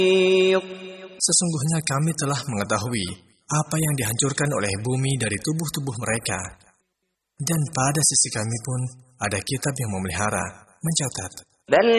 Sesungguhnya kami telah mengetahui apa yang dihancurkan oleh bumi dari tubuh-tubuh mereka. Dan pada sisi kami pun ada kitab yang memelihara, mencatat. بل